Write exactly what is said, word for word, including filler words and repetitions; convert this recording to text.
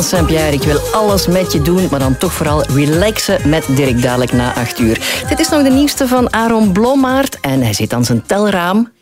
van Saint-Pierre. Ik wil alles met je doen, maar dan toch vooral relaxen met Dirk dadelijk na acht uur. Dit is nog de nieuwste van Aaron Blommaert en hij zit aan zijn telraam.